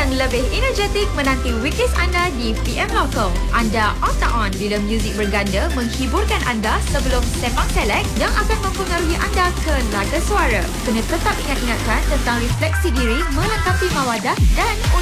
yang lebih energetik menanti weekdays anda di PM Local. Anda on tak on bila muzik berganda menghiburkan anda sebelum sembang select yang akan mempengaruhi anda ke laga suara. Kena tetap ingat-ingatkan tentang refleksi diri melengkapi mawadah dan